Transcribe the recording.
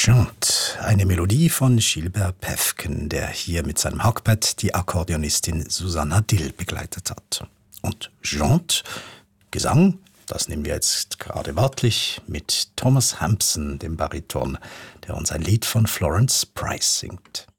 Chante, eine Melodie von Gilbert Päffken, der hier mit seinem Hackpad die Akkordeonistin Susanna Dill begleitet hat. Und Chante, Gesang, das nehmen wir jetzt gerade wörtlich mit Thomas Hampson, dem Bariton, der uns ein Lied von Florence Price singt.